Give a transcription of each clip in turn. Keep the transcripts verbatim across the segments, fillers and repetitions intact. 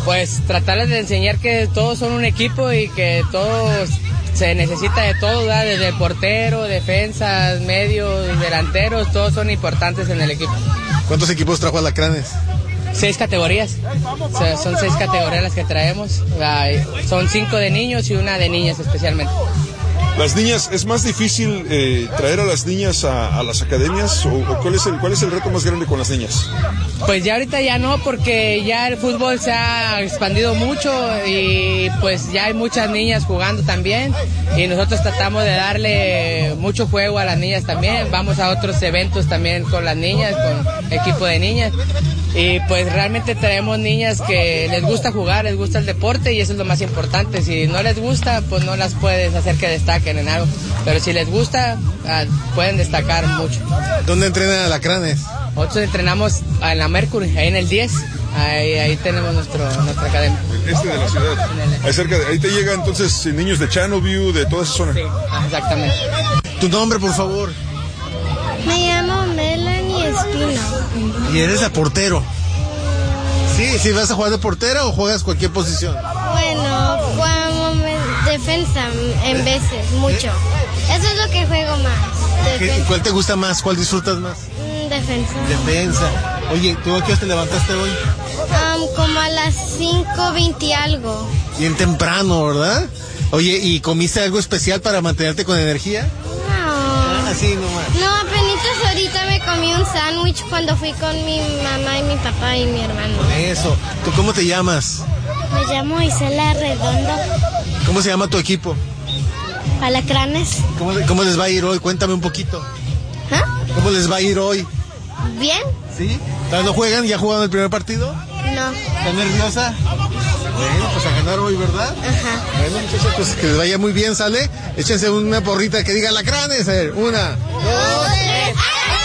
Pues tratarles de enseñar que todos son un equipo y que todos se necesita de todo, ¿verdad? Desde el portero, defensas, medios, delanteros, todos son importantes en el equipo. ¿Cuántos equipos trajo Alacranes? Seis categorías, o sea, son seis categorías las que traemos, son cinco de niños y una de niñas especialmente. Las niñas, ¿es más difícil eh, traer a las niñas a, a las academias o, o cuál es el cuál es el reto más grande con las niñas? Pues ya ahorita ya no, porque ya el fútbol se ha expandido mucho y pues ya hay muchas niñas jugando también y nosotros tratamos de darle mucho juego a las niñas también, vamos a otros eventos también con las niñas, con equipo de niñas y pues realmente traemos niñas que les gusta jugar, les gusta el deporte y eso es lo más importante. Si no les gusta, pues no las puedes hacer que destaquen en algo, pero si les gusta, pueden destacar mucho. ¿Dónde entrenan Alacranes? Nosotros entrenamos en la Mercury, ahí en el diez, ahí, ahí tenemos nuestro, nuestra academia. Este de la ciudad, ahí cerca de, ahí te llegan entonces niños de Channelview, de toda esa zona. Sí, exactamente. ¿Tu nombre, por favor? Me llamo Melanie Espino. ¿Y eres la portero? Sí, ¿sí vas a jugar de portera o juegas cualquier posición? Bueno, jugamos defensa en veces, mucho. Eso es lo que juego más. Defensa. ¿Cuál te gusta más? ¿Cuál disfrutas más? Defensa. Defensa. Oye, ¿tú a qué hora te levantaste hoy? Um, como a las cinco veinte algo. Bien temprano, ¿verdad? Oye, ¿y comiste algo especial para mantenerte con energía? No. Así nomás. No, apenas ahorita me comí un sándwich cuando fui con mi mamá y mi papá y mi hermano. Eso. ¿Tú cómo te llamas? Me llamo Isela Redondo. ¿Cómo se llama tu equipo? Alacranes. ¿Cómo, cómo les va a ir hoy? Cuéntame un poquito. ¿Ah? ¿Cómo les va a ir hoy? Bien. ¿Sí? ¿No juegan? ¿Ya jugaron el primer partido? No. ¿Estás nerviosa? Bueno, pues a ganar hoy, ¿verdad? Ajá. Bueno, muchachos, pues que les vaya muy bien, ¿sale? Échense una porrita que diga Alacranes. A ver, una, dos, tres.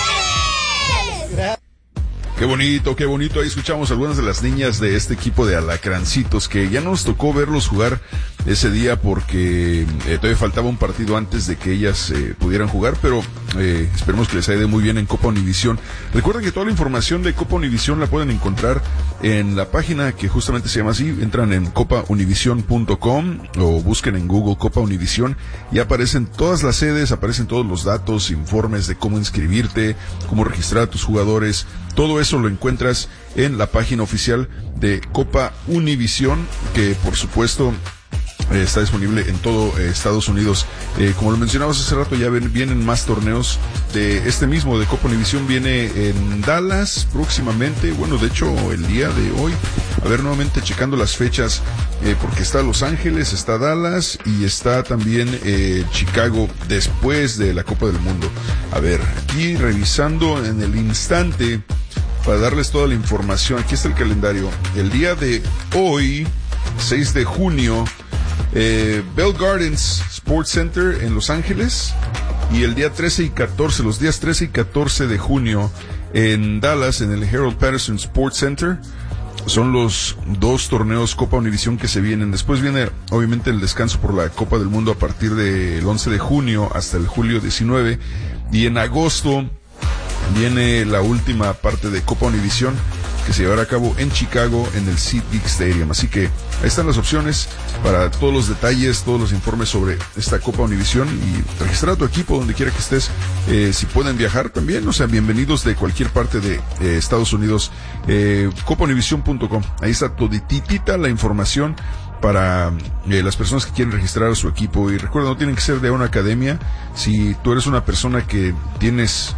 Qué bonito, qué bonito. Ahí escuchamos algunas de las niñas de este equipo de Alacrancitos que ya no nos tocó verlos jugar ese día porque eh, todavía faltaba un partido antes de que ellas eh, pudieran jugar, pero eh, esperemos que les haya ido muy bien en Copa Univisión. Recuerden que toda la información de Copa Univisión la pueden encontrar en la página que justamente se llama así. Entran en copa univision punto com o busquen en Google Copa Univisión y aparecen todas las sedes, aparecen todos los datos, informes de cómo inscribirte, cómo registrar a tus jugadores. Todo eso lo encuentras en la página oficial de Copa Univisión, que por supuesto eh, está disponible en todo eh, Estados Unidos. Eh, como lo mencionabas hace rato, ya ven, vienen más torneos de este mismo, de Copa Univisión. Viene en Dallas próximamente, bueno, de hecho el día de hoy. A ver, nuevamente checando las fechas, eh, porque está Los Ángeles, está Dallas y está también eh, Chicago después de la Copa del Mundo. A ver, aquí revisando en el instante para darles toda la información. Aquí está el calendario. El día de hoy, seis de junio, eh, Bell Gardens Sports Center en Los Ángeles, y el día trece y catorce, los días trece y catorce de junio en Dallas, en el Harold Patterson Sports Center. Son los dos torneos Copa Univisión que se vienen. Después viene obviamente el descanso por la Copa del Mundo a partir del once de junio hasta el julio diecinueve, y en agosto viene la última parte de Copa Univisión que se llevará a cabo en Chicago en el SeatGeek Stadium. Así que ahí están las opciones para todos los detalles, todos los informes sobre esta Copa Univisión, y registrar a tu equipo donde quiera que estés. Eh, si pueden viajar también, o sea, bienvenidos de cualquier parte de eh, Estados Unidos. Eh, copa univision punto com, ahí está todititita la información para eh, las personas que quieren registrar a su equipo. Y recuerda, no tienen que ser de una academia. Si tú eres una persona que tienes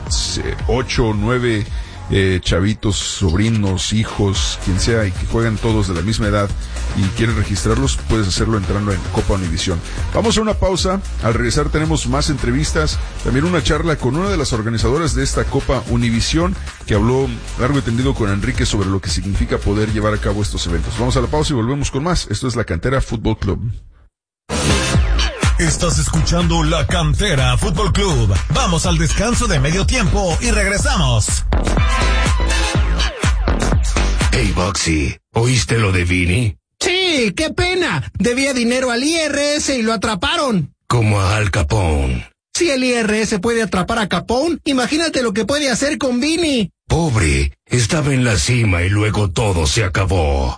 ocho o nueve eh, chavitos, sobrinos, hijos, quien sea, y que juegan todos de la misma edad y quieres registrarlos, puedes hacerlo entrando en Copa Univisión. Vamos a una pausa. Al regresar tenemos más entrevistas, también una charla con una de las organizadoras de esta Copa Univisión, que habló largo y tendido con Enrique sobre lo que significa poder llevar a cabo estos eventos. Vamos a la pausa y volvemos con más. Esto es La Cantera Fútbol Club. Estás escuchando La Cantera Fútbol Club. Vamos al descanso de medio tiempo y regresamos. Hey, Boxy, ¿oíste lo de Vini? Sí, qué pena. Debía dinero al I R S y lo atraparon. Como a Al Capone. Si el I R S puede atrapar a Capone, imagínate lo que puede hacer con Vini. Pobre, estaba en la cima y luego todo se acabó. Vini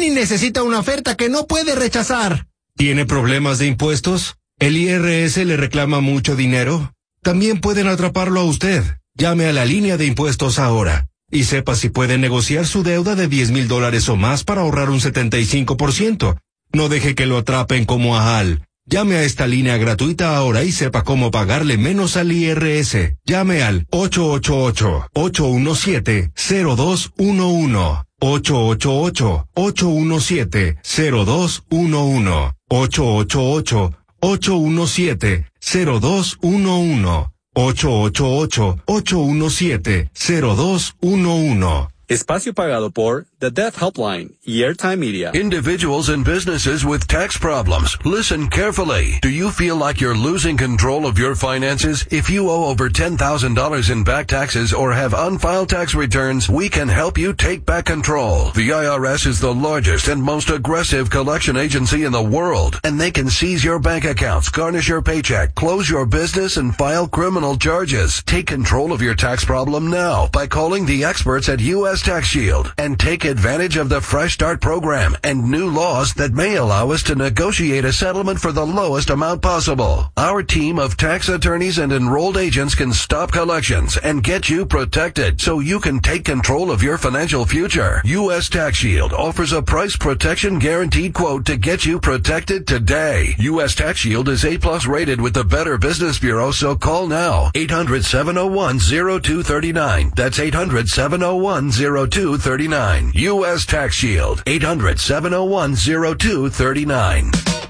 y necesita una oferta que no puede rechazar. ¿Tiene problemas de impuestos? ¿El I R S le reclama mucho dinero? También pueden atraparlo a usted. Llame a la línea de impuestos ahora y sepa si puede negociar su deuda de diez mil dólares o más para ahorrar un setenta y cinco por ciento. No deje que lo atrapen como a Al. Llame a esta línea gratuita ahora y sepa cómo pagarle menos al I R S. Llame al ocho ocho ocho, ocho uno siete, cero dos uno uno. ocho ocho ocho, ocho uno siete, cero dos uno uno. ocho ocho ocho, ocho uno siete, cero dos uno uno. ocho ocho ocho, ocho uno siete, cero dos uno uno. Espacio pagado por The Death Helpline y Airtime Media. Individuals and businesses with tax problems. Listen carefully. Do you feel like you're losing control of your finances? If you owe over ten thousand dollars in back taxes or have unfiled tax returns, we can help you take back control. The I R S is the largest and most aggressive collection agency in the world, and they can seize your bank accounts, garnish your paycheck, close your business, and file criminal charges. Take control of your tax problem now by calling the experts at U S Tax Shield and take advantage of the Fresh Start program and new laws that may allow us to negotiate a settlement for the lowest amount possible. Our team of tax attorneys and enrolled agents can stop collections and get you protected so you can take control of your financial future. U S Tax Shield offers a price protection guaranteed quote to get you protected today. U S Tax Shield is A plus rated with the Better Business Bureau, so call now. eight hundred, seven oh one, oh two three nine. That's eight hundred, seven oh one, oh two three nine. U S Tax Shield. eight hundred, seven oh one, oh two three nine.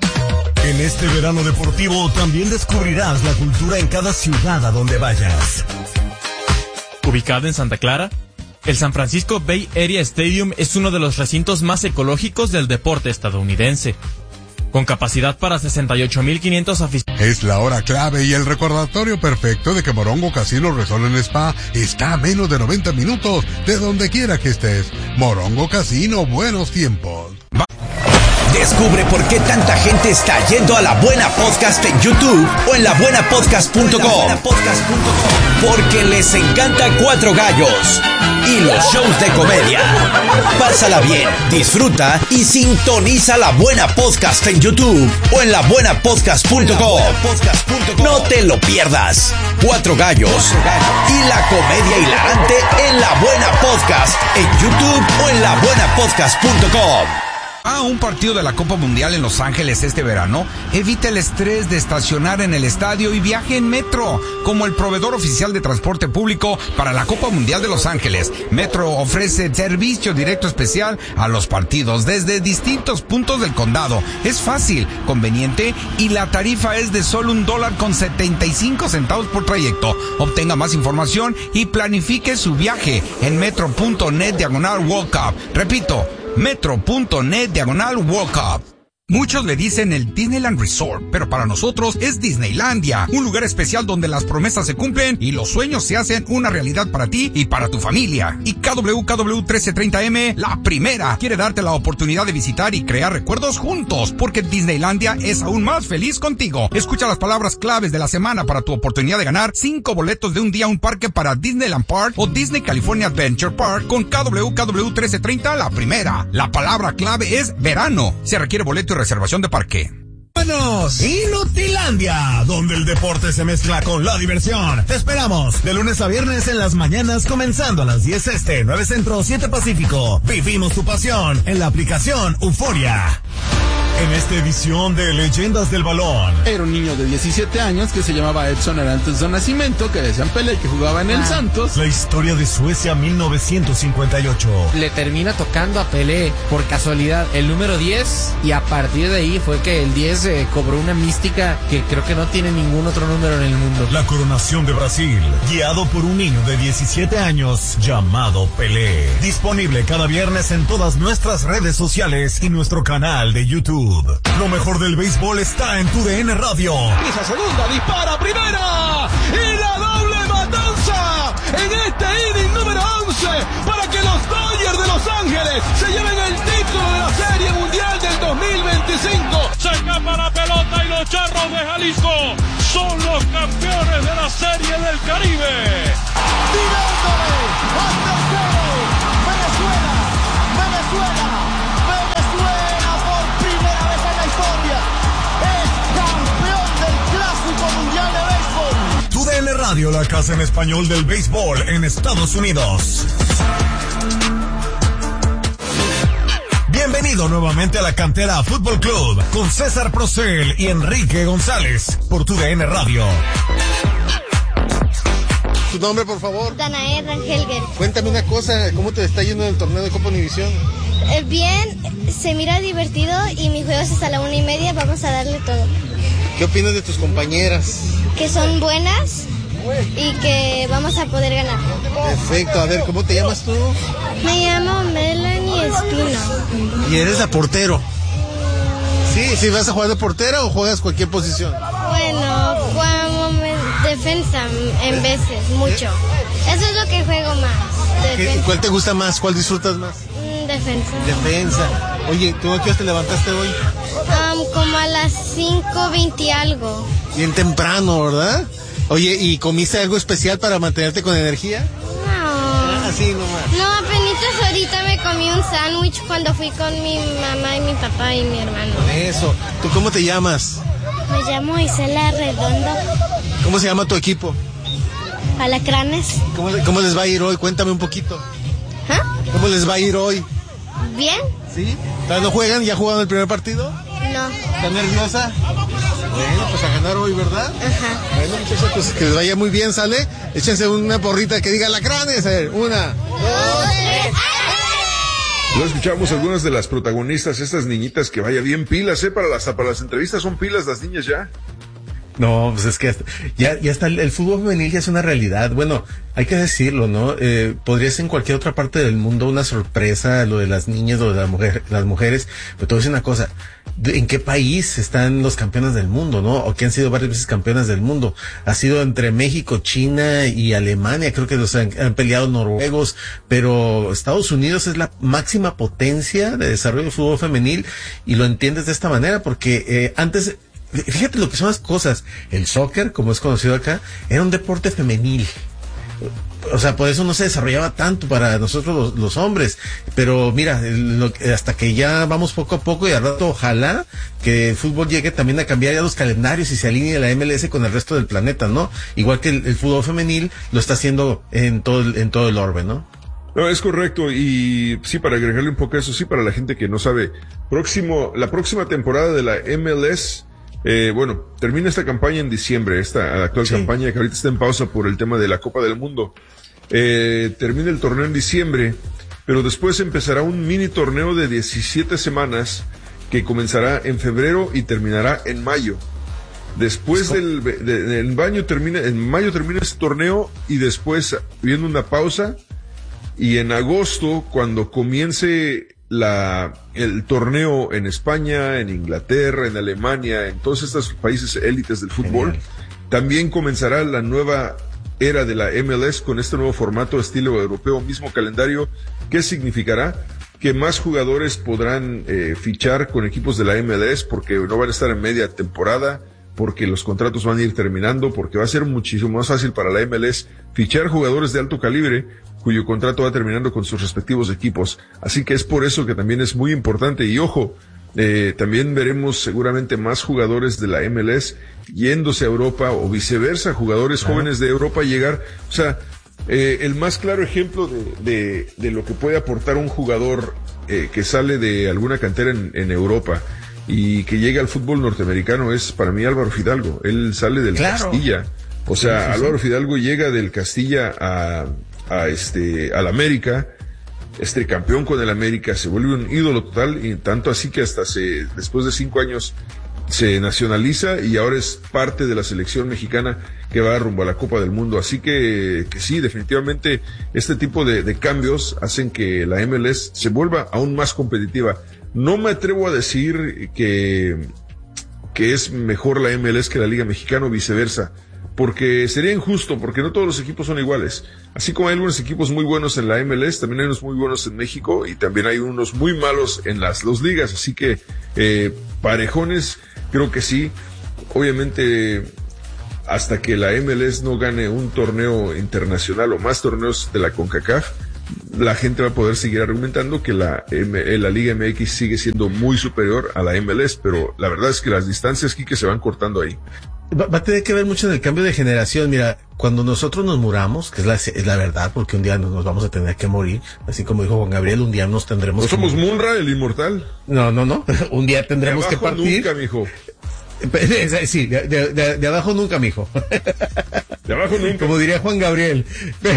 En este verano deportivo también descubrirás la cultura en cada ciudad a donde vayas. Ubicado en Santa Clara, el San Francisco Bay Area Stadium es uno de los recintos más ecológicos del deporte estadounidense, con capacidad para sesenta y ocho mil quinientos aficionados. Es la hora clave y el recordatorio perfecto de que Morongo Casino Resort en Spa está a menos de noventa minutos de donde quiera que estés. Morongo Casino, buenos tiempos. Va- Descubre por qué tanta gente está yendo a La Buena Podcast en YouTube o en la buena podcast punto com. Porque les encanta Cuatro Gallos y los shows de comedia. Pásala bien, disfruta y sintoniza La Buena Podcast en YouTube o en la buena podcast punto com. No te lo pierdas. Cuatro Gallos y la comedia hilarante en La Buena Podcast en YouTube o en la buena podcast punto com. A un partido de la Copa Mundial en Los Ángeles este verano, evita el estrés de estacionar en el estadio y viaje en Metro. Como el proveedor oficial de transporte público para la Copa Mundial de Los Ángeles, Metro ofrece servicio directo especial a los partidos desde distintos puntos del condado. Es fácil, conveniente y la tarifa es de solo un dólar con setenta y cinco centavos por trayecto. Obtenga más información y planifique su viaje en metro.net diagonal World Cup. Repito, metro.net diagonal World Cup. Muchos le dicen el Disneyland Resort, pero para nosotros es Disneylandia, un lugar especial donde las promesas se cumplen y los sueños se hacen una realidad para ti y para tu familia. Y K W K W trece treinta M, la primera, quiere darte la oportunidad de visitar y crear recuerdos juntos, porque Disneylandia es aún más feliz contigo. Escucha las palabras claves de la semana para tu oportunidad de ganar cinco boletos de un día a un parque para Disneyland Park o Disney California Adventure Park con K W K W trece treinta, la primera. La palabra clave es verano. Se requiere boleto y reservación de parque. ¡Vámonos! Inutilandia, donde el deporte se mezcla con la diversión. Te esperamos de lunes a viernes en las mañanas, comenzando a las diez este, nueve centro, siete pacífico. Vivimos tu pasión en la aplicación Euforia. En esta edición de Leyendas del Balón. Era un niño de diecisiete años que se llamaba Edson Arantes do Nascimento, que decían Pelé, que jugaba en el ah. Santos. La historia de Suecia mil novecientos cincuenta y ocho. Le termina tocando a Pelé, por casualidad, el número diez, y a partir de ahí fue que el diez eh, cobró una mística que creo que no tiene ningún otro número en el mundo. La coronación de Brasil, guiado por un niño de diecisiete años llamado Pelé. Disponible cada viernes en todas nuestras redes sociales y nuestro canal de YouTube. Lo mejor del béisbol está en tu D N Radio. Pisa segunda, dispara primera y la doble matanza en este inning número once para que los Dodgers de Los Ángeles se lleven el título de la Serie Mundial del dos mil veinticinco. Se escapa la pelota y los Charros de Jalisco son los campeones de la Serie del Caribe. Tirándole hasta el cero. Venezuela, Venezuela, Venezuela. Radio La Casa en Español del Béisbol en Estados Unidos. Bienvenido nuevamente a la Cantera Fútbol Club con César Procel y Enrique González por tu D N Radio. ¿Tu nombre, por favor? Danae Rangelger. Cuéntame una cosa, ¿cómo te está yendo en el torneo de Copa Univisión? Eh, bien, se mira divertido y mi juego es hasta la una y media, vamos a darle todo. ¿Qué opinas de tus compañeras? Que son buenas y que vamos a poder ganar. Perfecto, a ver, ¿cómo te llamas tú? Me llamo Melanie Espino. ¿Y eres la portero? Sí, ¿sí vas a jugar de portera o juegas cualquier posición? Bueno, como me defensa en veces, mucho. Eso es lo que juego más. ¿Qué, ¿Cuál te gusta más? ¿Cuál disfrutas más? Defensa. Defensa. Oye, ¿tú a qué hora te levantaste hoy? Um, como a las cinco veinte algo. Bien temprano, ¿verdad? Oye, ¿y comiste algo especial para mantenerte con energía? No. Así nomás. No, apenas ahorita me comí un sándwich cuando fui con mi mamá y mi papá y mi hermano. Eso. ¿Tú cómo te llamas? Me llamo Isela Redondo. ¿Cómo se llama tu equipo? Alacranes. ¿Cómo, cómo les va a ir hoy? Cuéntame un poquito. ¿Ah? ¿Cómo les va a ir hoy? Bien. ¿Sí? ¿No juegan? ¿Ya jugaron el primer partido? No. ¿Estás nerviosa? Bueno, pues a ganar hoy, ¿verdad? Ajá. Bueno, muchachos, pues que les vaya muy bien, ¿sale? Échense una porrita que diga Alacranes. A ver, una, dos, tres. Ya escuchamos algunas de las protagonistas, estas niñitas que vaya bien pilas, ¿eh? Para las, para las entrevistas son pilas las niñas ya. No, pues es que ya, ya está, el, el fútbol femenil ya es una realidad. Bueno, hay que decirlo, ¿no? Eh, podría ser en cualquier otra parte del mundo una sorpresa lo de las niñas o de la mujer, las mujeres, pero te voy a decir una cosa, ¿en qué país están los campeones del mundo, no? O que han sido varias veces campeonas del mundo. Ha sido entre México, China y Alemania, creo que los han, han peleado noruegos, pero Estados Unidos es la máxima potencia de desarrollo del fútbol femenil y lo entiendes de esta manera porque eh, antes... Fíjate lo que son las cosas. El soccer, como es conocido acá, era un deporte femenil. O sea, por eso no se desarrollaba tanto para nosotros los, los hombres. Pero mira, lo, hasta que ya vamos poco a poco y al rato ojalá que el fútbol llegue también a cambiar ya los calendarios y se alinee la M L S con el resto del planeta, ¿no? Igual que el, el fútbol femenil lo está haciendo en todo el, en todo el orbe, ¿no? No, es correcto, y sí, para agregarle un poco a eso, sí, para la gente que no sabe, próximo, la próxima temporada de la M L S, Eh, bueno, termina esta campaña en diciembre, esta actual sí. campaña que ahorita está en pausa por el tema de la Copa del Mundo. Eh, termina el torneo en diciembre, pero después empezará un mini torneo de diecisiete semanas que comenzará en febrero y terminará en mayo. Después del de, de, en mayo termina, en mayo termina este torneo y después viene una pausa y en agosto, cuando comience la, el torneo en España, en Inglaterra, en Alemania, en todos estos países élites del fútbol, genial, también comenzará la nueva era de la M L S con este nuevo formato estilo europeo, mismo calendario, que significará que más jugadores podrán eh, fichar con equipos de la M L S porque no van a estar en media temporada, porque los contratos van a ir terminando, porque va a ser muchísimo más fácil para la M L S fichar jugadores de alto calibre cuyo contrato va terminando con sus respectivos equipos. Así que es por eso que también es muy importante. Y ojo, eh, también veremos seguramente más jugadores de la M L S yéndose a Europa o viceversa, jugadores claro. jóvenes de Europa llegar. O sea, eh, el más claro ejemplo de, de, de lo que puede aportar un jugador eh, que sale de alguna cantera en, en Europa y que llega al fútbol norteamericano es para mí Álvaro Fidalgo. Él sale del claro. Castilla. O sea, sí, sí, Álvaro sí. Fidalgo llega del Castilla a, a este, al América, este campeón con el América, se vuelve un ídolo total, y tanto así que hasta se, después de cinco años se nacionaliza y ahora es parte de la selección mexicana que va rumbo a la Copa del Mundo. Así que, que sí, definitivamente este tipo de, de cambios hacen que la M L S se vuelva aún más competitiva. No me atrevo a decir que, que es mejor la M L S que la Liga Mexicana o viceversa, porque sería injusto, porque no todos los equipos son iguales. Así como hay algunos equipos muy buenos en la M L S, también hay unos muy buenos en México y también hay unos muy malos en las dos ligas. Así que, eh, parejones, creo que sí. Obviamente, hasta que la M L S no gane un torneo internacional o más torneos de la CONCACAF, la gente va a poder seguir argumentando que la, M- la Liga M X sigue siendo muy superior a la M L S, pero la verdad es que las distancias aquí que se van cortando ahí. Va, va a tener que ver mucho en el cambio de generación. Mira, cuando nosotros nos muramos, que es la, es la verdad, porque un día nos, nos vamos a tener que morir, así como dijo Juan Gabriel, un día nos tendremos ¿No que somos morir. Munra, el inmortal? No, no, no, un día tendremos que partir. Nunca, mijo. Sí, de, de, de, de abajo nunca, mijo. De abajo nunca. Como diría Juan Gabriel.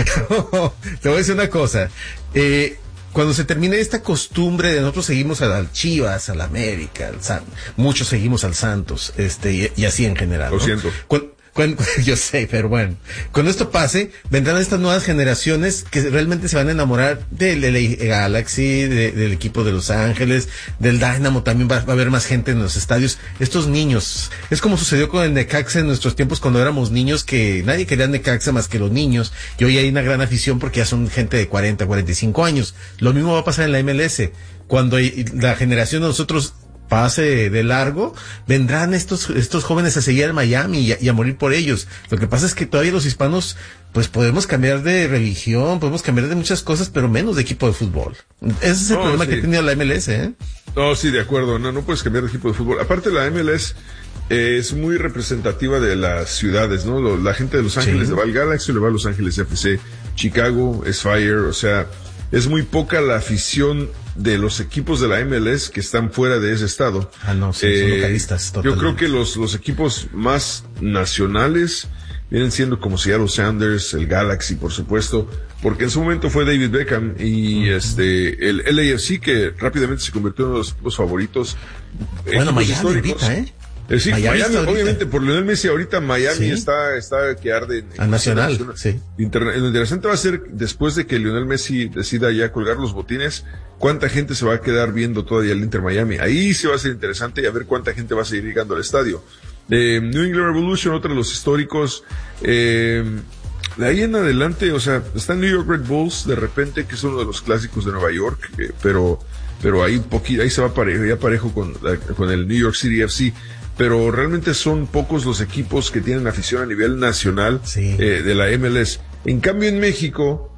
Pero te voy a decir una cosa. Eh, cuando se termine esta costumbre de nosotros seguimos al Chivas, al América, al San, muchos seguimos al Santos, este, y, y así en general. Lo ¿no? siento. Cuando, cuando, yo sé, pero bueno, cuando esto pase, vendrán estas nuevas generaciones que realmente se van a enamorar del L A Galaxy, de, del equipo de Los Ángeles, del Dynamo, también va, va a haber más gente en los estadios. Estos niños, es como sucedió con el Necaxa en nuestros tiempos cuando éramos niños, que nadie quería Necaxa más que los niños, y hoy hay una gran afición porque ya son gente de cuarenta, cuarenta y cinco años. Lo mismo va a pasar en la M L S. Cuando la generación de nosotros pase de largo, vendrán estos estos jóvenes a seguir al Miami y a, y a morir por ellos. Lo que pasa es que todavía los hispanos, pues podemos cambiar de religión, podemos cambiar de muchas cosas, pero menos de equipo de fútbol. Ese es el No, problema sí. que ha tenido la M L S, ¿eh? No, sí, de acuerdo. No, no puedes cambiar de equipo de fútbol. Aparte, la M L S eh, es muy representativa de las ciudades, ¿no? Lo- la gente de Los Ángeles Sí. le va al Galaxy, le va a Los Ángeles F C. Chicago es Fire, o sea, es muy poca la afición de los equipos de la M L S que están fuera de ese estado. Ah, no, sí, son localistas, Yo totalmente. creo que los, los equipos más nacionales vienen siendo como Seattle Sounders, el Galaxy, por supuesto, porque en su momento fue David Beckham y este, el L A F C, que rápidamente se convirtió en uno de los equipos favoritos. Bueno, equipos Miami históricos. ahorita, ¿eh? Eh, sí, Miami Miami, está ahorita. obviamente, por Lionel Messi ahorita Miami Sí. está, está que arde. en- A nacional, sí. Interna- Lo interesante va a ser, después de que Lionel Messi decida ya colgar los botines, cuánta gente se va a quedar viendo todavía el Inter Miami. Ahí sí va a ser interesante y a ver cuánta gente va a seguir llegando al estadio. Eh, New England Revolution, otro de los históricos. Eh, de ahí en adelante, o sea, está New York Red Bulls, de repente, que es uno de los clásicos de Nueva York, eh, pero, pero ahí poquito, ahí se va parejo, ya parejo con, la- con el New York City F C. Pero realmente son pocos los equipos que tienen afición a nivel nacional eh, de la M L S. En cambio, en México,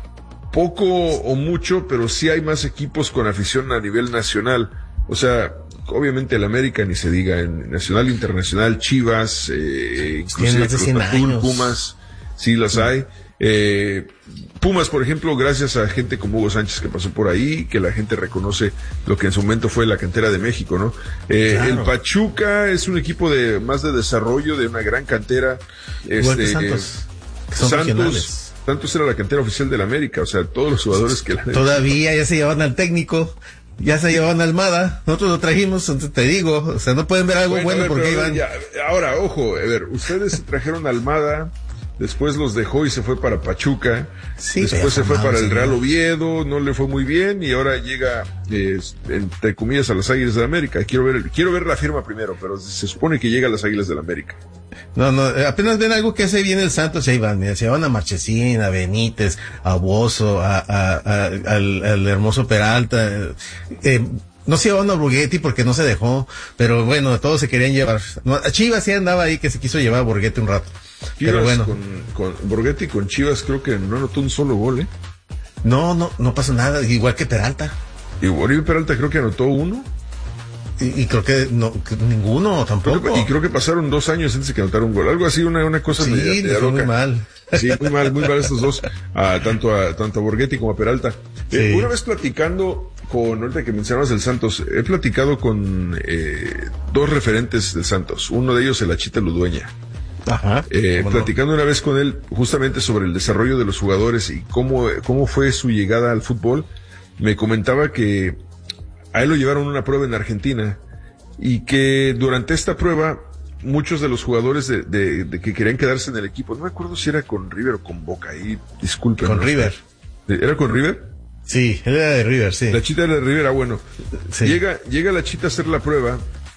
poco o mucho, pero sí hay más equipos con afición a nivel nacional. O sea, obviamente el América ni se diga, en nacional, internacional, Chivas, eh, inclusive más de cien Cruz Azul, años. Pumas, sí las hay. Eh, Pumas, por ejemplo, gracias a gente como Hugo Sánchez que pasó por ahí, que la gente reconoce lo que en su momento fue la cantera de México, ¿no? Eh, Claro. El Pachuca es un equipo de más de desarrollo, de una gran cantera. Igual que Este, Santos, que son Santos, regionales. Santos era la cantera oficial del América, o sea, todos los jugadores que la Todavía ya se llevan al técnico, ya se llevan a Almada, nosotros lo trajimos, entonces te digo, o sea, no pueden ver algo bueno, Bueno, a ver, porque ahí pero van. ya, ahora, ojo, a ver, ustedes trajeron a Almada, después los dejó y se fue para Pachuca, Sí, después pero se fue Almada, para el sí. Real Oviedo, no le fue muy bien y ahora llega, eh, entre comillas, a las Águilas de la América. Quiero ver, quiero ver la firma primero, pero se supone que llega a las Águilas de la América. No, no, eh, apenas ven algo que hace bien el Santos, y ahí van, mira, se llevan a Marchesín, a Benítez, a Bozo, a, a, a- al, al hermoso Peralta, eh, eh, no se llevaban a Borghetti porque no se dejó, pero bueno, todos se querían llevar. No, a Chivas sí andaba ahí que se quiso llevar a Borghetti un rato. Chivas Pero bueno, con, con Borghetti con Chivas creo que no anotó un solo gol, ¿eh? no, no, no pasó nada, igual que Peralta. Y Oribe Peralta creo que anotó uno. Y, y creo que no, que ninguno tampoco. Creo que- y creo que pasaron dos años antes de que anotara un gol. Algo así, una, una cosa Sí, media- le media fue muy loca. mal. Sí, muy mal, muy mal estos dos, a, tanto a tanto a Borghetti como a Peralta. Eh, Sí. una vez platicando con, ahorita que mencionabas el Santos, he platicado con eh, dos referentes del Santos. Uno de ellos, el Achita Ludueña. Ajá. Eh, ¿Cómo no? platicando una vez con él justamente sobre el desarrollo de los jugadores y cómo, cómo fue su llegada al fútbol, me comentaba que a él lo llevaron a una prueba en Argentina y que durante esta prueba muchos de los jugadores de, de, de que querían quedarse en el equipo, no me acuerdo si era con River o con Boca, ahí disculpen. Con ¿no? River. ¿Era con River? Sí, él era de River, sí. La Chita era de River, ah, bueno. Sí. Llega, llega la Chita a hacer la prueba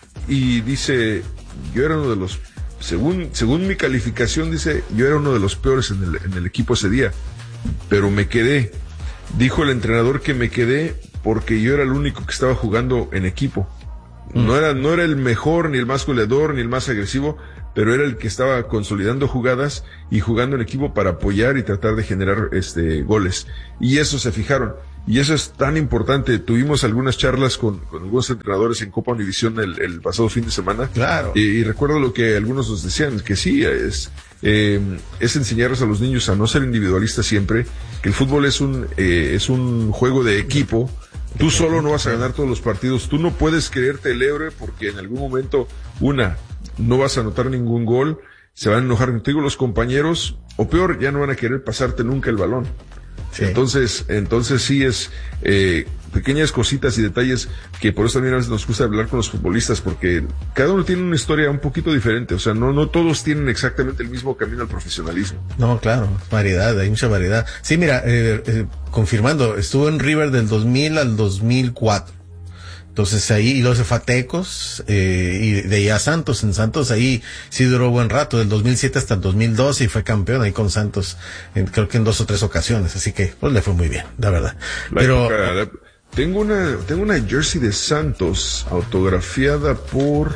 y dice, yo era uno de los, según, según mi calificación, dice, yo era uno de los peores en el, en el equipo ese día, pero me quedé. Dijo el entrenador que me quedé porque yo era el único que estaba jugando en equipo. No era, no era el mejor, ni el más goleador, ni el más agresivo, pero era el que estaba consolidando jugadas y jugando en equipo para apoyar y tratar de generar este goles. Y eso se fijaron. Y eso es tan importante. Tuvimos algunas charlas con, con algunos entrenadores en Copa Univisión el, el pasado fin de semana. Claro. Y, y recuerdo lo que algunos nos decían, que sí, es, eh, es enseñarles a los niños a no ser individualistas siempre, que el fútbol es un, eh, es un juego de equipo. Tú solo no vas a ganar todos los partidos. Tú no puedes creerte el héroe porque en algún momento, una, no vas a anotar ningún gol, se van a enojar contigo los compañeros, o peor, ya no van a querer pasarte nunca el balón. Sí. Entonces, entonces sí es eh, pequeñas cositas y detalles que por eso también a veces nos gusta hablar con los futbolistas, porque cada uno tiene una historia un poquito diferente, o sea, no no todos tienen exactamente el mismo camino al profesionalismo. No, claro, variedad, hay mucha variedad. Sí, mira, eh, eh, confirmando, estuvo en River del dos mil al dos mil cuatro. Entonces ahí, y luego se fue a Tecos, eh, y de ahí a Santos. En Santos ahí sí duró buen rato, del dos mil siete hasta el dos mil doce, y fue campeón ahí con Santos, en, creo que en dos o tres ocasiones, así que pues le fue muy bien, la verdad. La Pero época, la, tengo una, tengo una jersey de Santos autografiada por,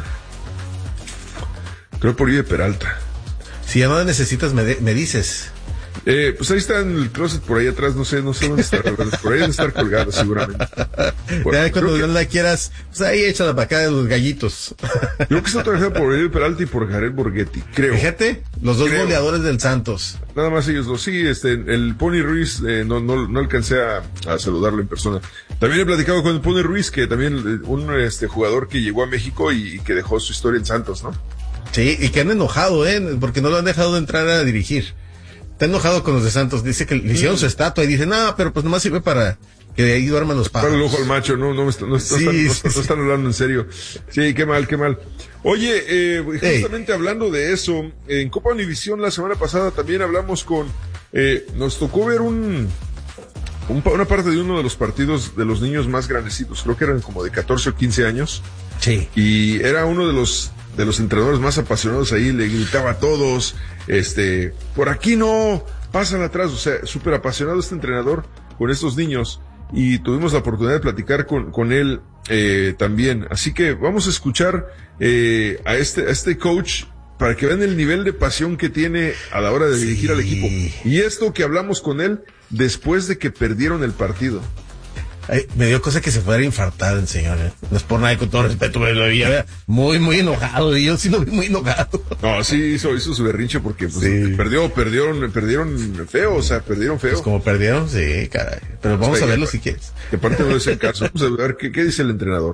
creo por Oribe Peralta. Si ya no la necesitas, me, de, me dices. Eh, pues ahí está en el closet por ahí atrás, no sé, no sé dónde está, por ahí debe estar colgado seguramente. Por, ya cuando que, la quieras, pues ahí échala para acá de los gallitos. Creo que está autografiada por Oribe Peralta y por Jared Borghetti, creo. Fíjate, los dos creo. goleadores del Santos. Nada más ellos dos, sí, este, el Pony Ruiz, eh, no, no, no alcancé a, a saludarlo en persona. También he platicado con el Pony Ruiz, que también un este jugador que llegó a México y, y que dejó su historia en Santos, ¿no? Sí, y que han enojado, eh, porque no lo han dejado de entrar a dirigir. Está enojado con los de Santos, dice que le hicieron mm. su estatua y dice, no, pero pues nomás sirve para que de ahí duerman los pájaros. Para el ojo al macho, no, no, no, no, no, sí, están, sí, no, sí. no están hablando en serio. Sí, qué mal, qué mal. Oye, eh, justamente Ey. hablando de eso, en Copa Univisión la semana pasada también hablamos con, eh, nos tocó ver un, un, una parte de uno de los partidos de los niños más grandecitos, creo que eran como de catorce o quince años. Sí. Y era uno de los, de los entrenadores más apasionados ahí, le gritaba a todos, este, por aquí no, pasan atrás, o sea, súper apasionado este entrenador con estos niños, y tuvimos la oportunidad de platicar con, con él, eh, también. Así que vamos a escuchar, eh, a este, a este coach, para que vean el nivel de pasión que tiene a la hora de dirigir sí. al equipo. Y esto que hablamos con él después de que perdieron el partido. Ay, me dio cosa que se fuera a infartar el señor, ¿eh? No es por nada, con todo respeto, me lo veía muy, muy enojado, y yo sí lo vi muy enojado. No, sí, hizo, hizo su berrinche porque pues, sí. perdió, perdieron, perdieron feo, o sea, perdieron feo. Pues como perdieron, sí, caray. Pero vamos o sea, a verlo si quieres. Que parte no es el caso. Vamos a ver qué, qué dice el entrenador.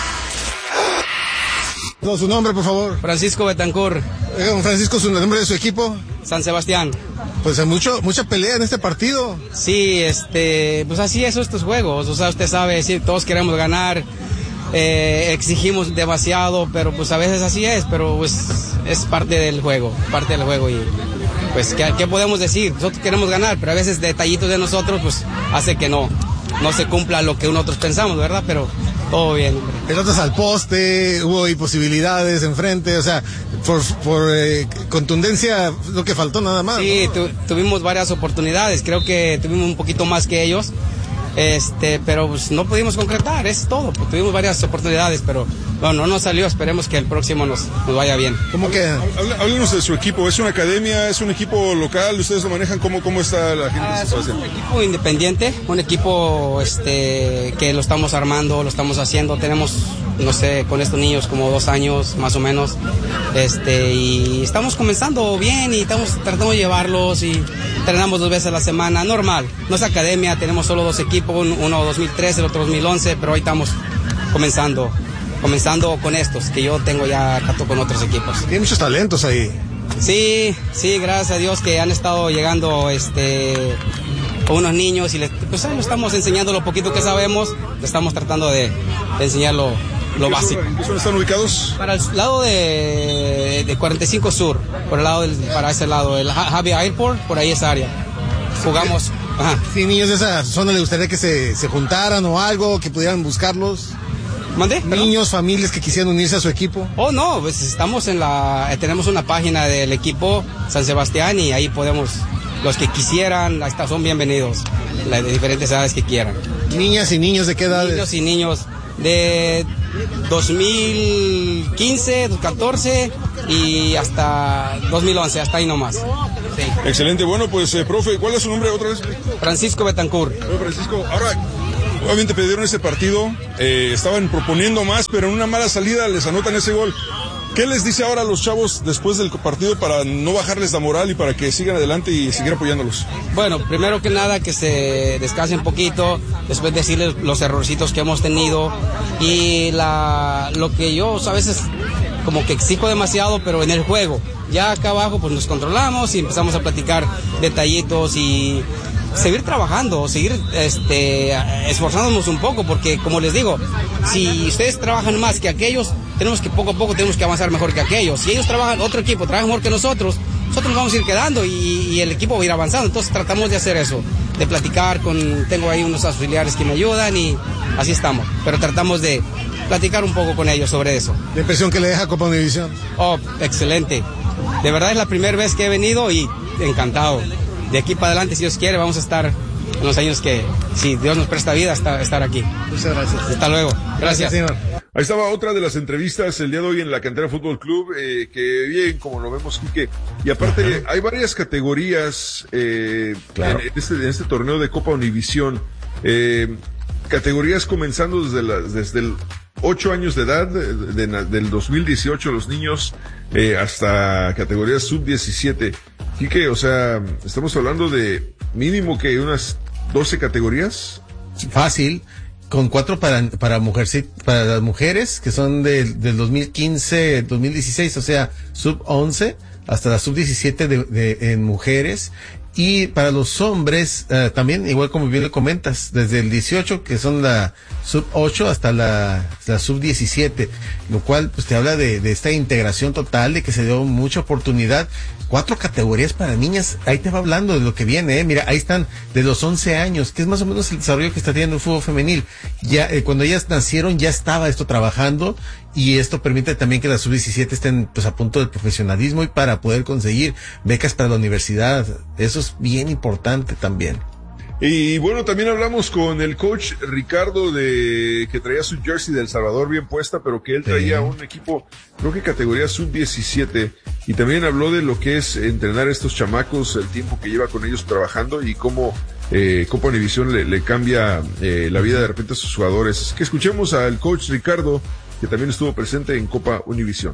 No, su nombre, por favor. Francisco Betancourt. Eh, don Francisco, ¿su nombre de su equipo? San Sebastián. Pues hay mucho, mucha pelea en este partido. Sí, este, pues así es estos juegos, o sea, usted sabe, sí, todos queremos ganar, eh, exigimos demasiado, pero pues a veces así es, pero pues es parte del juego, parte del juego, y pues, ¿qué, qué podemos decir? Nosotros queremos ganar, pero a veces detallitos de nosotros, pues, hace que no, no se cumpla lo que nosotros pensamos, ¿verdad? Pero todo bien. Pelotas al poste, hubo imposibilidades enfrente, o sea, por, por eh, contundencia lo que faltó nada más. Sí, ¿no? tu, tuvimos varias oportunidades, creo que tuvimos un poquito más que ellos, este, pero pues no pudimos concretar, es todo, pues, tuvimos varias oportunidades, pero no, no nos salió, esperemos que el próximo nos, nos vaya bien. ¿Cómo que? Háblenos de su equipo, ¿es una academia, es un equipo local, ustedes lo manejan, cómo, cómo está la gente? Ah, somos un equipo independiente, un equipo este que lo estamos armando, lo estamos haciendo, tenemos, no sé, con estos niños como dos años más o menos, este, y estamos comenzando bien y estamos tratando de llevarlos y entrenamos dos veces a la semana, normal, no es academia, tenemos solo dos equipos, uno dos mil trece, el otro dos mil once, pero hoy estamos comenzando. Comenzando con estos, que yo tengo ya rato con otros equipos. Hay muchos talentos ahí. Sí, sí, gracias a Dios que han estado llegando este unos niños y les, pues ahí lo estamos enseñando lo poquito que sabemos, le estamos tratando de, de enseñar lo, lo básico. ¿En qué zona están ubicados? Para el lado de, de cuarenta y cinco Sur, por el lado del, para ese lado, el Javi Airport, por ahí esa área. Jugamos. Ajá. Sí, niños de esa zona, ¿le gustaría que se, se juntaran o algo, que pudieran buscarlos? ¿Mandé? Niños, familias que quisieran unirse a su equipo. Oh, no, pues estamos en la, tenemos una página del equipo San Sebastián y ahí podemos, los que quisieran, hasta son bienvenidos, las de diferentes edades que quieran. Niñas y niños de qué edad? Niños y niños, de dos mil quince, dos mil catorce y hasta dos mil once, hasta ahí nomás. Sí. Excelente, bueno pues eh, profe, ¿cuál es su nombre otra vez? Francisco Betancourt. Bueno, Francisco, ahora obviamente perdieron ese partido, eh, estaban proponiendo más, pero en una mala salida les anotan ese gol. ¿Qué les dice ahora a los chavos después del partido para no bajarles la moral y para que sigan adelante y seguir apoyándolos? Bueno, primero que nada que se descansen un poquito, después decirles los errorcitos que hemos tenido y la lo que yo a veces como que exijo demasiado, pero en el juego. Ya acá abajo pues nos controlamos y empezamos a platicar detallitos y seguir trabajando, seguir este, esforzándonos un poco, porque como les digo, si ustedes trabajan más que aquellos, tenemos que poco a poco tenemos que avanzar mejor que aquellos. Si ellos trabajan, otro equipo trabaja mejor que nosotros, nosotros nos vamos a ir quedando y, y el equipo va a ir avanzando. Entonces tratamos de hacer eso, de platicar con, tengo ahí unos auxiliares que me ayudan y así estamos. Pero tratamos de platicar un poco con ellos sobre eso. ¿La impresión que le deja Copa Univisión? Oh, excelente. De verdad es la primera vez que he venido y encantado. De aquí para adelante, si Dios quiere, vamos a estar en los años que, si Dios nos presta vida, hasta estar aquí. Muchas gracias. Hasta luego. Gracias. Gracias, señor. Ahí estaba otra de las entrevistas el día de hoy en la Cantera Fútbol Club, eh, que bien, como lo vemos, Quique. Y aparte, Ajá. hay varias categorías eh, claro. en, este, en este torneo de Copa Univisión. Eh, categorías comenzando desde, la, desde el ocho años de edad, de, de, de, del dos mil dieciocho, los niños, eh, hasta categorías sub diecisiete. Quique, o sea, estamos hablando de mínimo que unas doce categorías. Fácil, con cuatro para para mujeres, para las mujeres, que son del, del dos mil quince, dos mil dieciséis, o sea, sub once, hasta la sub diecisiete de, de, en mujeres. Y para los hombres, uh, también, igual como bien le comentas, desde el dieciocho, que son la sub ocho, hasta la, la sub diecisiete, lo cual pues te habla de, de esta integración total, de que se dio mucha oportunidad. Cuatro categorías para niñas, ahí te va hablando de lo que viene, eh. Mira, ahí están de los once años, que es más o menos el desarrollo que está teniendo el fútbol femenil. Ya, eh, cuando ellas nacieron, ya estaba esto trabajando, y esto permite también que las sub diecisiete estén pues a punto del profesionalismo y para poder conseguir becas para la universidad. Eso es bien importante también. Y bueno, también hablamos con el coach Ricardo, de que traía su jersey de El Salvador bien puesta, pero que él traía sí. un equipo, creo que categoría sub diecisiete, y también habló de lo que es entrenar a estos chamacos, el tiempo que lleva con ellos trabajando y cómo eh, Copa Univisión le, le cambia eh, la vida de repente a sus jugadores. Así que escuchemos al coach Ricardo, que también estuvo presente en Copa Univisión.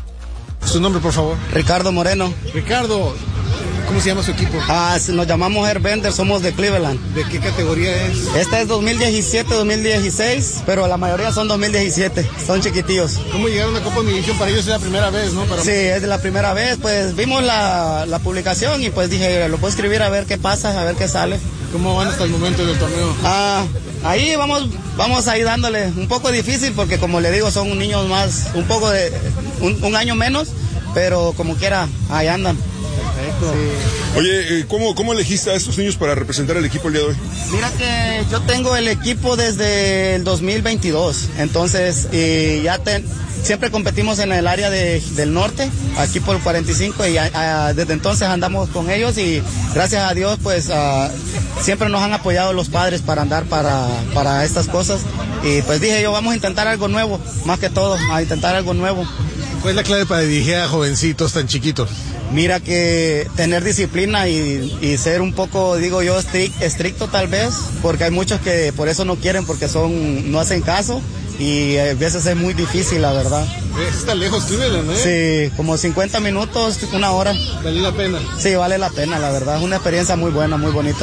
Su nombre, por favor. Ricardo Moreno. Ricardo, ¿cómo se llama su equipo? Ah, nos llamamos Airbender, somos de Cleveland. ¿De qué categoría es? Esta es dos mil diecisiete, dos mil dieciséis, pero la mayoría son dos mil diecisiete, son chiquitillos. ¿Cómo llegaron a Copa Univisión? Para ellos es la primera vez, ¿no? Para... Sí, es la primera vez, pues vimos la, la publicación y pues dije, lo puedo escribir a ver qué pasa, a ver qué sale. ¿Cómo van hasta el momento del torneo? Ah, ahí vamos, vamos ahí dándole un poco difícil porque como le digo, son niños más, un poco de, un, un año menos, pero como quiera, ahí andan. Perfecto. Sí. Oye, ¿cómo, ¿cómo elegiste a estos niños para representar el equipo el día de hoy? Mira que yo tengo el equipo desde el dos mil veintidós, entonces y ya te, siempre competimos en el área de, del norte, aquí por cuarenta y cinco, y a, a, desde entonces andamos con ellos y gracias a Dios pues a, siempre nos han apoyado los padres para andar para, para estas cosas y pues dije yo vamos a intentar algo nuevo, más que todo, a intentar algo nuevo. ¿Cuál es la clave para dirigir a jovencitos tan chiquitos? Mira que tener disciplina y, y ser un poco, digo yo, estric, estricto tal vez, porque hay muchos que por eso no quieren, porque son no hacen caso y a veces es muy difícil, la verdad. Está lejos, Cleveland, ¿eh? Sí, como cincuenta minutos, una hora. ¿Vale la pena? Sí, vale la pena, la verdad. Es una experiencia muy buena, muy bonita.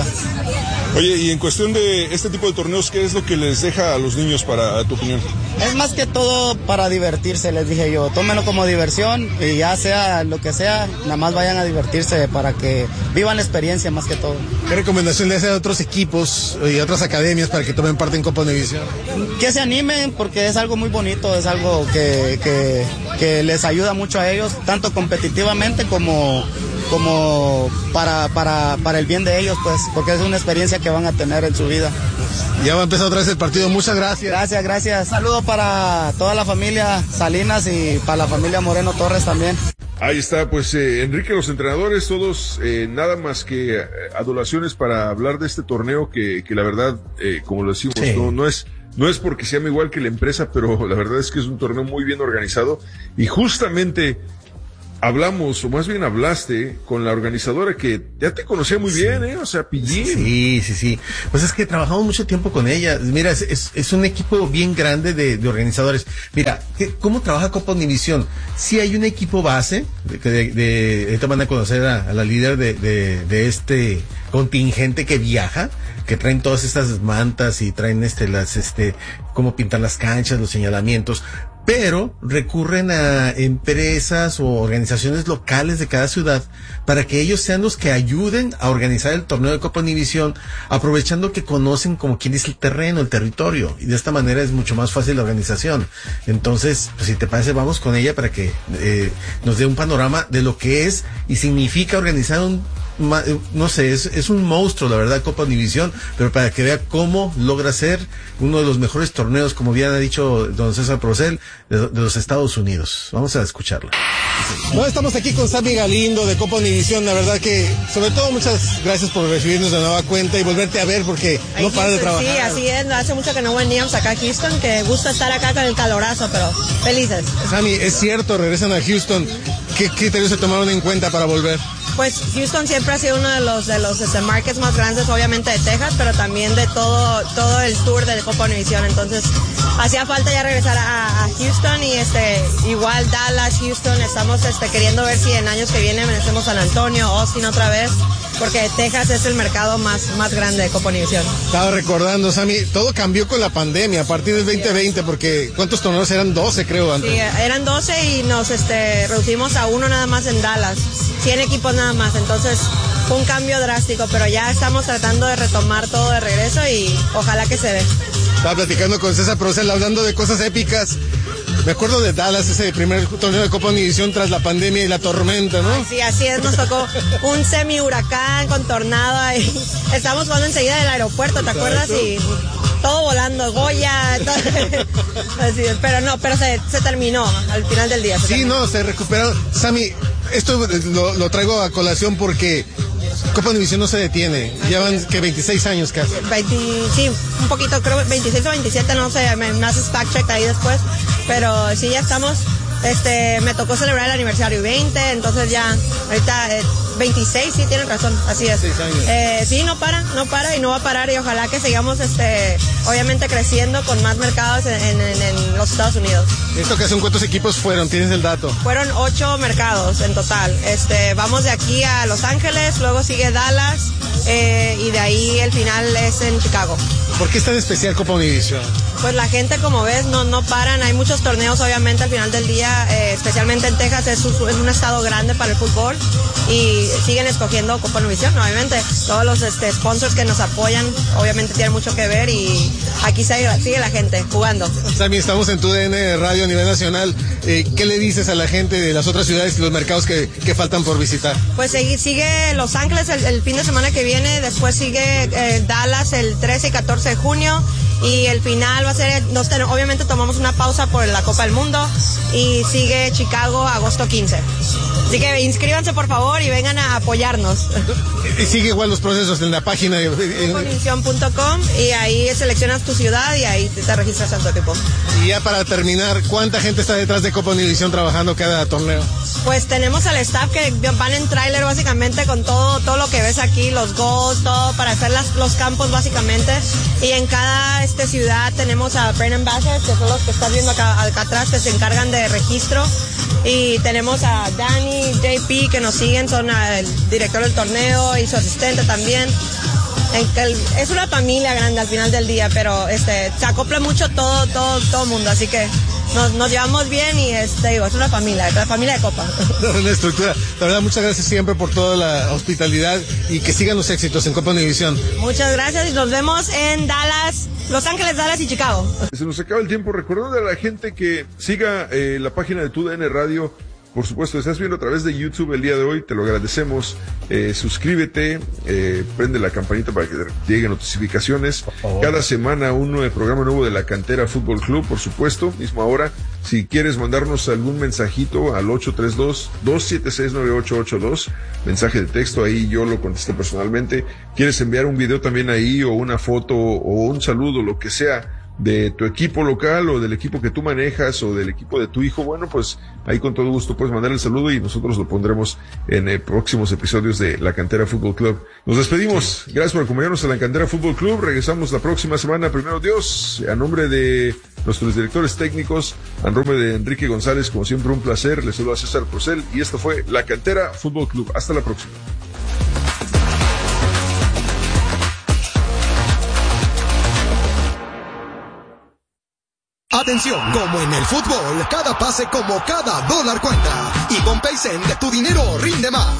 Oye, y en cuestión de este tipo de torneos, ¿qué es lo que les deja a los niños, para tu opinión? Es más que todo para divertirse, les dije yo. Tómenlo como diversión y ya sea lo que sea, nada más vayan a divertirse para que vivan la experiencia más que todo. ¿Qué recomendación le hace a otros equipos y a otras academias para que tomen parte en Copa Univisión? Que se animen porque es algo muy bonito, es algo que, que, que les ayuda mucho a ellos, tanto competitivamente como... como para, para, para el bien de ellos, pues, porque es una experiencia que van a tener en su vida. Ya va a empezar otra vez el partido, muchas gracias. Gracias, gracias. Saludos para toda la familia Salinas y para la familia Moreno Torres también. Ahí está, pues eh, Enrique, los entrenadores, todos eh, nada más que eh, adulaciones para hablar de este torneo que, que la verdad, eh, como lo decimos, sí. no, no es No es porque se llame igual que la empresa, pero la verdad es que es un torneo muy bien organizado. Y justamente hablamos, o más bien hablaste, con la organizadora que ya te conocía muy bien, ¿eh? O sea, Pillín. Sí, sí, sí. Pues es que trabajamos mucho tiempo con ella. Mira, es, es, es un equipo bien grande de, de organizadores. Mira, ¿qué, ¿cómo trabaja Copa Univisión? Sí hay un equipo base, de, de, de, ahorita van a conocer a, a la líder de, de, de este contingente que viaja, que traen todas estas mantas y traen este, las, este, cómo pintar las canchas, los señalamientos, pero recurren a empresas o organizaciones locales de cada ciudad para que ellos sean los que ayuden a organizar el torneo de Copa Univisión, aprovechando que conocen, como quien dice, el terreno, el territorio, y de esta manera es mucho más fácil la organización. Entonces, pues, si te parece, vamos con ella para que eh, nos dé un panorama de lo que es y significa organizar un, no sé, es, es un monstruo, la verdad, Copa Univisión, pero para que vea cómo logra ser uno de los mejores torneos, como bien ha dicho don César Procel, de, de los Estados Unidos. Vamos a escucharla. Bueno, estamos aquí con Sammy Galindo de Copa Univisión. La verdad que, sobre todo, muchas gracias por recibirnos de nueva cuenta y volverte a ver, porque Ahí no para de trabajar. Sí, así es. Hace mucho que no veníamos acá a Houston, que gusta estar acá con el calorazo, pero felices. Sammy, es cierto, regresan a Houston. ¿Qué criterios se tomaron en cuenta para volver? Pues Houston siempre ha sido uno de los de los este, markets más grandes, obviamente de Texas, pero también de todo todo el tour de Copa Univisión. Entonces hacía falta ya regresar a, a Houston y este igual Dallas, Houston. Estamos este, queriendo ver si en años que vienen hacemos San Antonio, Austin otra vez, porque Texas es el mercado más más grande de Copa Univisión. Estaba recordando, Sammy, todo cambió con la pandemia a partir del veinte veinte, porque ¿cuántos torneos eran? doce, creo, antes. Sí, eran doce y nos este reducimos a uno nada más en Dallas. cien equipos nada más, entonces fue un cambio drástico, pero ya estamos tratando de retomar todo de regreso y ojalá que se dé. Estaba platicando con César Procel, hablando de cosas épicas. Me acuerdo de Dallas, ese primer torneo de Copa Univisión tras la pandemia y la tormenta, ¿no? Ay, sí, así es, nos tocó un semi huracán con tornado ahí. Estábamos jugando enseguida del aeropuerto, ¿te acuerdas? Y todo volando, Goya, todo. Así es, pero no, pero se, se terminó al final del día. Sí, terminó. no, se recuperó. Sammy, esto lo, lo traigo a colación porque Copa Univisión no se detiene. Llevan que veintiséis años casi. veinte, sí, un poquito, creo veintiséis o veintisiete, no sé, me, me haces fact check ahí después, pero sí, ya estamos. Este, me tocó celebrar el aniversario veinte, entonces ya, ahorita eh, veintiséis, sí, tienen razón, así es. Eh, sí, no para, no para y no va a parar y ojalá que sigamos, este, obviamente creciendo con más mercados en, en, en los Estados Unidos. ¿Esto ocasión cuántos equipos fueron? ¿Tienes el dato? Fueron ocho mercados en total. Este, vamos de aquí a Los Ángeles, luego sigue Dallas eh, y de ahí el final es en Chicago. ¿Por qué es tan especial Copa Univisión? Pues la gente, como ves, no, no paran. Hay muchos torneos, obviamente, al final del día, eh, especialmente en Texas, es, es un estado grande para el fútbol y siguen escogiendo Copa Univisión, obviamente. Todos los este, sponsors que nos apoyan, obviamente, tienen mucho que ver y aquí sigue, sigue la gente jugando. Sammy, estamos en tu D N Radio a nivel nacional. Eh, ¿Qué le dices a la gente de las otras ciudades y los mercados que, que faltan por visitar? Pues sigue, sigue Los Ángeles el, el fin de semana que viene, después sigue eh, Dallas el trece y catorce de junio. Y el final va a ser, nos, obviamente tomamos una pausa por la Copa del Mundo y sigue Chicago agosto quince. Así que inscríbanse por favor y vengan a apoyarnos. Y sigue igual los procesos en la página de copa univisión punto com y ahí seleccionas tu ciudad y ahí te, te registras en tu equipo. Y ya para terminar, ¿cuánta gente está detrás de Copa Univisión trabajando cada torneo? Pues tenemos al staff que van en tráiler básicamente con todo todo lo que ves aquí, los goals, todo para hacer las, los campos básicamente. Y en cada este, ciudad tenemos a Brand Ambassadors, que son los que estás viendo acá, acá atrás, que se encargan de registro. Y tenemos a Danny, J P, que nos siguen, son el director del torneo y su asistente también. Es una familia grande al final del día, pero este se acopla mucho todo todo todo el mundo, así que nos, nos llevamos bien y este digo, es una familia, la familia de Copa. Una estructura. La verdad, muchas gracias siempre por toda la hospitalidad y que sigan los éxitos en Copa Univisión. Muchas gracias y nos vemos en Dallas, Los Ángeles, Dallas y Chicago. Se nos acaba el tiempo. Recordando a la gente que siga eh, la página de Tu D N Radio. Por supuesto, estás viendo a través de YouTube el día de hoy, te lo agradecemos. Eh, suscríbete, eh, prende la campanita para que te lleguen notificaciones. Cada semana un nuevo programa nuevo de la Cantera Fútbol Club, por supuesto, misma hora. Si quieres mandarnos algún mensajito al ocho tres dos, dos siete seis, nueve ocho ocho dos, mensaje de texto, ahí yo lo contesto personalmente. ¿Quieres enviar un video también ahí o una foto o un saludo, lo que sea? de tu equipo local o del equipo que tú manejas o del equipo de tu hijo, bueno, pues ahí con todo gusto puedes mandar el saludo y nosotros lo pondremos en eh, próximos episodios de La Cantera Fútbol Club. Nos despedimos. Gracias por acompañarnos a La Cantera Fútbol Club. Regresamos la próxima semana, primero Dios. A nombre de nuestros directores técnicos, a nombre de Enrique González, como siempre un placer. Les saluda a César Procel y esto fue La Cantera Fútbol Club. Hasta la próxima. Atención, como en el fútbol, cada pase como cada dólar cuenta. Y con Paycen, tu dinero rinde más.